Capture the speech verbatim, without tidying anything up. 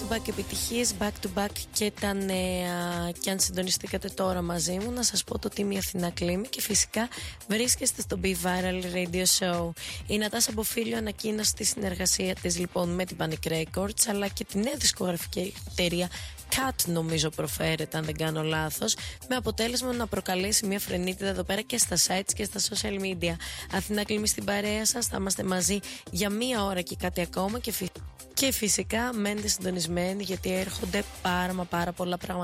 back επιτυχίες, back to back και τα νέα. Και αν συντονιστήκατε τώρα μαζί μου, να σας πω το τι η Αθηνά Κλίμη και φυσικά βρίσκεστε στο Be Viral Radio Show. Η Νατάσα Μποφίλιο ανακοίνωσε τη συνεργασία της λοιπόν με την Panic Records, αλλά και τη νέα δισκογραφική εταιρεία Cat, νομίζω προφέρεται αν δεν κάνω λάθος, με αποτέλεσμα να προκαλέσει μια φρενίτιδα εδώ πέρα και στα sites και στα social media. Αθηνά Κλίμη στην παρέα σας, θα είμαστε μαζί για μία ώρα και κάτι ακόμα και, φυ... και φυσικά μένετε συντονισμένοι γιατί έρχονται πάρα μα πάρα πολλά πράγματα.